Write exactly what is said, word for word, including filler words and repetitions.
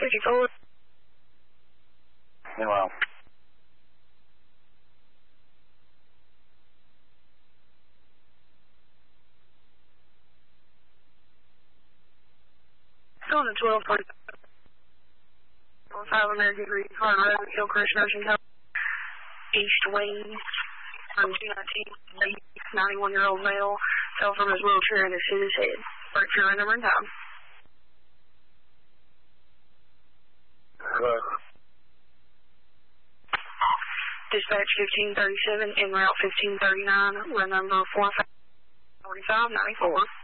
fifty-four. Meanwhile. On the twelve point five American Green Card Road, Hillcrest Nursing Home, East Wing, from two nineteen, ninety-one-year-old male, fell from his wheelchair and has hit his head. Fracture and number and time. Hello. Dispatch fifteen thirty-seven, en route fifteen thirty-nine, run number four five four five nine four.